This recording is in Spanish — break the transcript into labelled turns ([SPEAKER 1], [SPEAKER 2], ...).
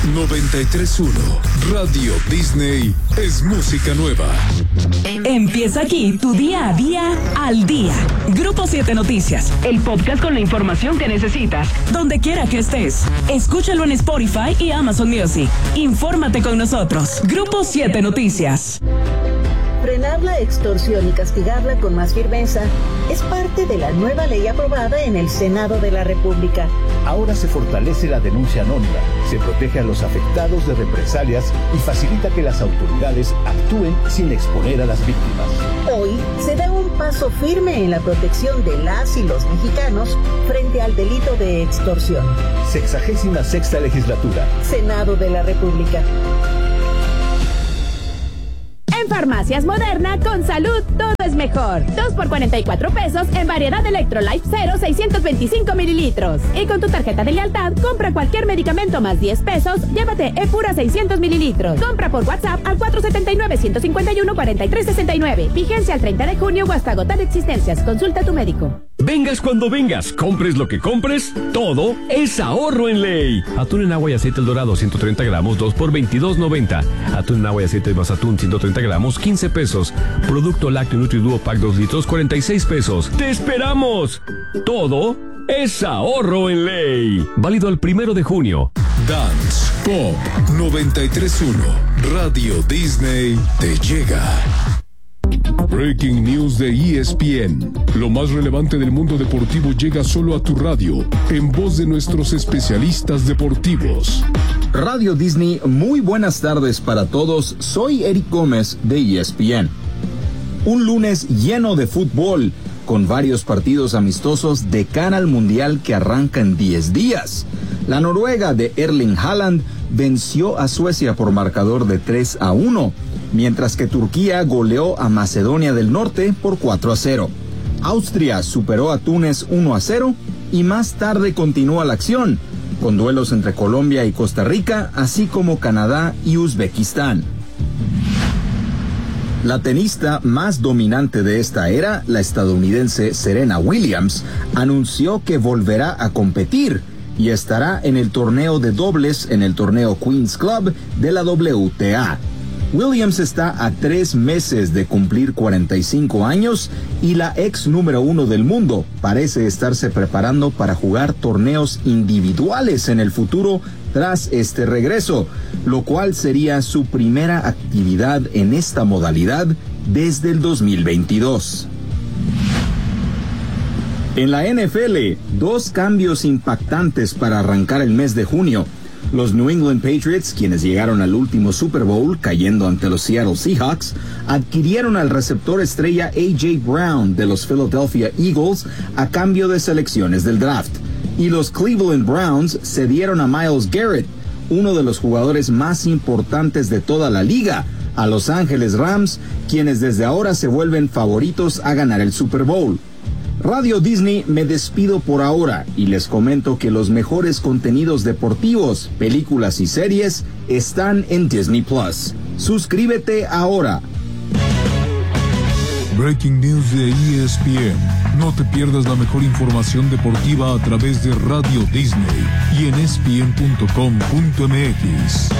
[SPEAKER 1] 93.1 Radio Disney es música nueva.
[SPEAKER 2] Empieza aquí tu día a día al día. Grupo 7 Noticias, el podcast con la información que necesitas, donde quiera que estés. Escúchalo en Spotify y Amazon Music. Infórmate con nosotros. Grupo 7 Noticias.
[SPEAKER 3] Frenar la extorsión y castigarla con más firmeza es parte de la nueva ley aprobada en el Senado de la República.
[SPEAKER 4] Ahora se fortalece la denuncia anónima, se protege a los afectados de represalias y facilita que las autoridades actúen sin exponer a las víctimas.
[SPEAKER 3] Hoy se da un paso firme en la protección de las y los mexicanos frente al delito de extorsión.
[SPEAKER 4] 66ª legislatura.
[SPEAKER 3] Senado de la República.
[SPEAKER 5] En Farmacias Moderna, con salud todo es mejor. 2 por 44 pesos en variedad Electrolyte 0, 625 mililitros. Y con tu tarjeta de lealtad, compra cualquier medicamento más 10 pesos, llévate Epura 600 mililitros. Compra por WhatsApp al 479-151-4369. Vigencia al 30 de junio o hasta agotar existencias. Consulta a tu médico.
[SPEAKER 6] Vengas cuando vengas, compres lo que compres, todo es ahorro en ley. Atún en agua y aceite El Dorado, 130 gramos, 2 por 22.90. Atún en agua y aceite más atún, 130 gramos, 15 pesos. Producto lácteo Nutriduo Pack 2 litros, 46 pesos. ¡Te esperamos! Todo es ahorro en ley. Válido el 1 de junio.
[SPEAKER 1] Dance Pop 93.1 Radio Disney te llega. Breaking News de ESPN. Lo más relevante del mundo deportivo llega solo a tu radio, en voz de nuestros especialistas deportivos.
[SPEAKER 7] Radio Disney, muy buenas tardes para todos. Soy Eric Gómez de ESPN. Un lunes lleno de fútbol, con varios partidos amistosos de cara al Mundial que arranca en 10 días. La Noruega de Erling Haaland venció a Suecia por marcador de 3-1. Mientras que Turquía goleó a Macedonia del Norte por 4-0. Austria superó a Túnez 1-0 y más tarde continúa la acción, con duelos entre Colombia y Costa Rica, así como Canadá y Uzbekistán. La tenista más dominante de esta era, la estadounidense Serena Williams, anunció que volverá a competir y estará en el torneo de dobles en el torneo Queen's Club de la WTA. Williams está a 3 meses de cumplir 45 años y la ex número 1 del mundo parece estarse preparando para jugar torneos individuales en el futuro tras este regreso, lo cual sería su primera actividad en esta modalidad desde el 2022. En la NFL, 2 cambios impactantes para arrancar el mes de junio. Los New England Patriots, quienes llegaron al último Super Bowl cayendo ante los Seattle Seahawks, adquirieron al receptor estrella A.J. Brown de los Philadelphia Eagles a cambio de selecciones del draft. Y los Cleveland Browns cedieron a Myles Garrett, uno de los jugadores más importantes de toda la liga, a Los Ángeles Rams, quienes desde ahora se vuelven favoritos a ganar el Super Bowl. Radio Disney, me despido por ahora y les comento que los mejores contenidos deportivos, películas y series están en Disney Plus. Suscríbete ahora.
[SPEAKER 1] Breaking News de ESPN. No te pierdas la mejor información deportiva a través de Radio Disney y en ESPN.com.mx.